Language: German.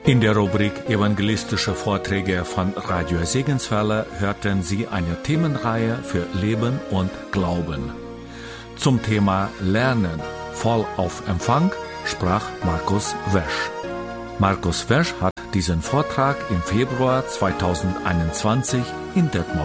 In der Rubrik Evangelistische Vorträge von Radio Segenswelle hörten Sie eine Themenreihe für Leben und Glauben. Zum Thema Lernen, voll auf Empfang, sprach Markus Wesch. Markus Wesch hat diesen Vortrag im Februar 2021 in Detmold